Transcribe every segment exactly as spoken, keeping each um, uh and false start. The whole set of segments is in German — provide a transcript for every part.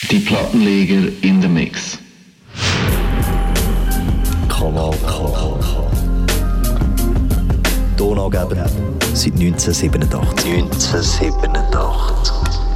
Die Plattenleger in the Mix. Kanal K. Donaugeber seit neunzehnhundertsiebenundachtzig. neunzehnhundertsiebenundachtzig.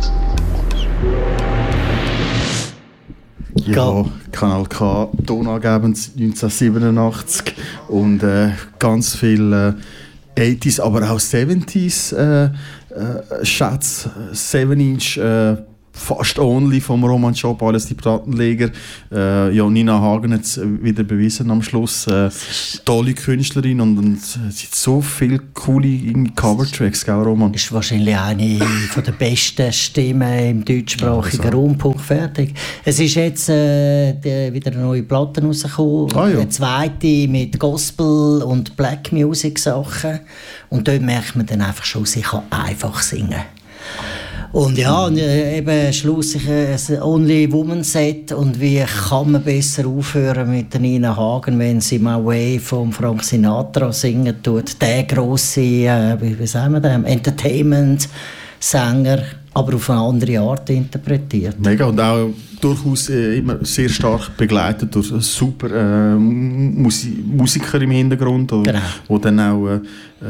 Ja, Kanal K, Donaugeber seit neunzehnhundertsiebenundachtzig und äh, ganz viele äh, achtziger, aber auch siebziger äh, äh, Schätze, seven inch äh, fast only vom Roman Shop, alles die Plattenleger. Äh, ja, Nina Hagen hat es wieder bewiesen am Schluss. Äh, tolle Künstlerin und, und es sind so viele coole Covertracks, gell Roman? Ist wahrscheinlich eine von der besten Stimmen im deutschsprachigen also. Raum. Fertig. Es ist jetzt äh, die, wieder eine neue Platte rausgekommen. Ah, ja. Eine zweite mit Gospel und Black Music Sachen. Und dort merkt man dann einfach schon, sie kann einfach singen. Und ja, und eben schlusslich ein Only-Woman-Set. Und wie kann man besser aufhören mit der Nina Hagen, wenn sie «My Way» von Frank Sinatra singen tut. Der grosse, äh, wie, wie sagen wir das, Entertainment-Sänger, aber auf eine andere Art interpretiert. Mega, und auch durchaus äh, immer sehr stark begleitet durch super äh, Musi- Musiker im Hintergrund, die genau. dann auch äh,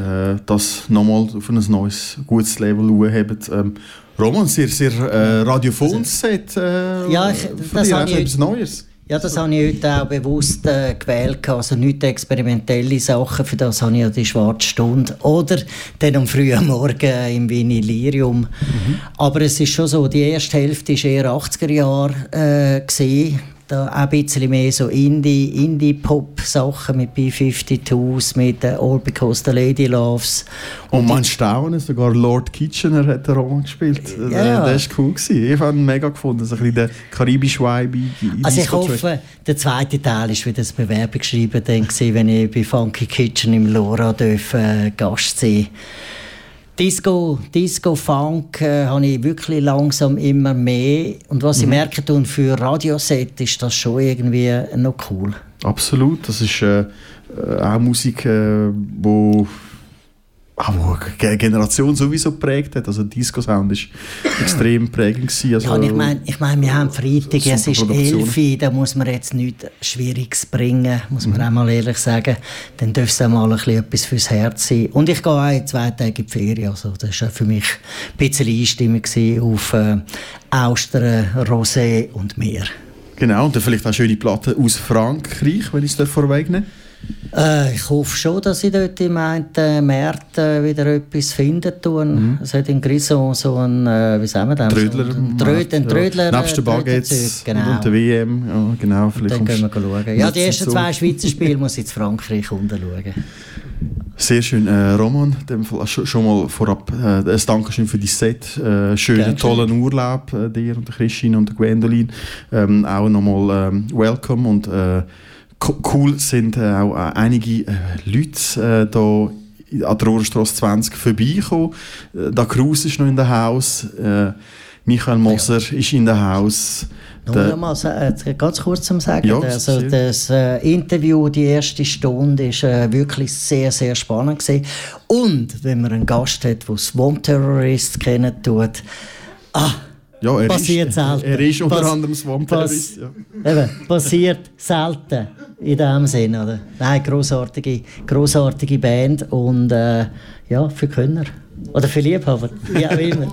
das nochmal auf ein neues, gutes Level hochheben. Ähm, Roman, sehr, sehr äh, radiophones Set. Äh, ja, ich, das dir, habe ich etwas Neues. Ja, das habe ich heute auch bewusst äh, gewählt. Also nicht experimentelle Sachen, für das habe ich ja die schwarze Stunde. Oder dann am frühen Morgen im Vinylirium. Mhm. Aber es ist schon so, die erste Hälfte war eher achtziger Jahre. Äh, da auch ein bisschen mehr so Indie, Indie-Pop-Sachen mit B fifty-twos, mit äh, All Because the Lady Loves. Und, und man staunen, sogar Lord Kitchener hat den Roman gespielt. Ja. Das war cool. Ich fand ihn mega gefunden. So ein bisschen der karibische Vibe. Also ich hoffe, der zweite Teil war wieder das Bewerbungsschreiben, dann gewesen, wenn ich bei Funky Kitchen im Lora darf, äh, Gast sein. Disco, Disco Funk äh, habe ich wirklich langsam immer mehr. Und was mhm. ich merke, und für Radioset ist das schon irgendwie noch cool. Absolut. Das ist äh, auch Musik, äh, wo auch eine Generation sowieso geprägt hat. Also Disco-Sound war extrem prägend. Also ja, ich meine, ich mein, wir haben Freitag, es ist elf, da muss man jetzt nichts Schwieriges bringen, muss man mhm. auch mal ehrlich sagen. Dann darf es auch mal ein bisschen etwas fürs Herz sein. Und ich gehe auch zwei Tage in die Ferien. Also das war für mich ein bisschen Einstimmung auf äh, Austern, Rosé und Meer. Genau, und dann vielleicht auch schöne Platten aus Frankreich, wenn ich es vorwegnehme. Äh, ich hoffe schon, dass ich dort im einen März äh, wieder etwas finden tun. Mhm. Es hat in Grison so ein, äh, wie sagen wir das? Trödler. So ein Tröd, ein Trödler. Ja. Nebst den Baguettes genau. und der W M. Ja, genau, vielleicht dann können wir schauen. Ja, die ersten zwei Schweizer Spiele muss ich in Frankreich schauen. Sehr schön. Äh, Roman, in dem Fall schon, schon mal vorab äh, ein Dankeschön für dein Set. Äh, schönen, tollen Urlaub äh, dir und der Christine und der Gwendolin. Ähm, auch nochmal ähm, welcome und äh, cool sind äh, auch äh, einige äh, Leute äh, hier an der Rohrstrasse zwanzig vorbeigekommen. Äh, da Kruse ist noch in der Haus. Äh, Michael Moser ja. ist in der Haus. Nur mal äh, ganz kurz zum Sagen. Ja, also das äh, Interview, die erste Stunde, ist äh, wirklich sehr, sehr spannend gewesen. Und wenn man einen Gast hat, der Swamp Terrorist kennen tut, ah, ja, er passiert ist, selten. Er ist unter Pass, anderem Swamp Terrorist. Pass, ja. Eben, passiert selten in diesem Sinn. Oder? Nein, grossartige, grossartige Band und äh, ja, für Könner. Oder für Liebhaber, wie auch immer.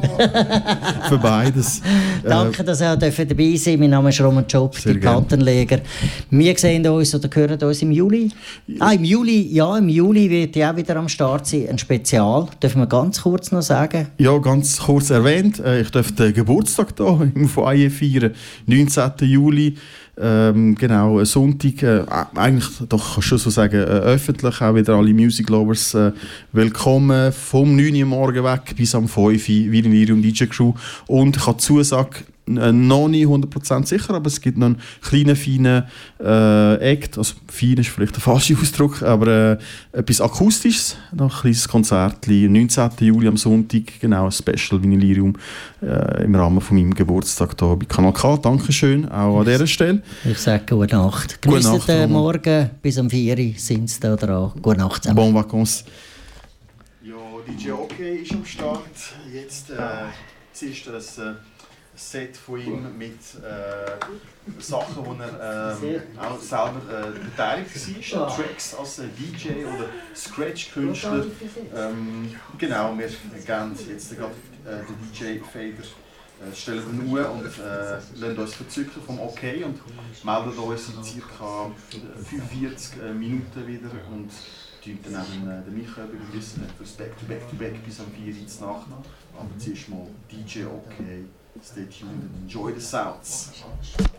Für beides. Danke, dass ihr dabei sein dürft. Mein Name ist Roman Job, die Plattenleger. Wir sehen uns oder hören uns im Juli. Ah, im Juli, ja, im Juli wird ja auch wieder am Start sein, ein Spezial. Dürfen wir ganz kurz noch sagen? Ja, ganz kurz erwähnt. Ich darf den Geburtstag hier im Foyer feiern. neunzehnten Juli. Ähm, genau, Sonntag, äh, eigentlich doch kannst du so sagen, äh, öffentlich, auch wieder alle Music Lovers äh, willkommen, vom neun Uhr morgen weg bis am fünf Uhr, Vinylirium D J Crew. Und ich habe Zusage, äh, noch nicht hundert Prozent sicher, aber es gibt noch einen kleinen, feinen äh, Act, also fein ist vielleicht der falsche Ausdruck, aber äh, etwas Akustisches, noch ein kleines Konzert, neunzehnten Juli am Sonntag, genau, ein Special Vinylirium äh, im Rahmen von meinem Geburtstag hier bei Kanal K. Dankeschön, auch an dieser Stelle. Ich sage gute Nacht. Genießt den Morgen, bis um vier Uhr sind Sie da dran. Gute Nacht zusammen. Bon vacances. Ja, D J Okay ist am Start. Jetzt äh, siehst du das... Äh, Set von ihm mit äh, Sachen, wo er äh, auch selber äh, beteiligt war, Tracks als äh, D J oder Scratch-Künstler. Ähm, genau, wir geben jetzt gerade äh, den D J Fader. Äh, stellen wir nur und äh, lassen uns verzücken vom OK und melden uns in ca. fünfundvierzig äh, Minuten wieder und dann eben äh, den Michael begrüßen für das Back-to-Back-to-Back bis am vier Uhr Nacht. Aber zuerst mal D J OK, stay tuned and enjoy the sounds.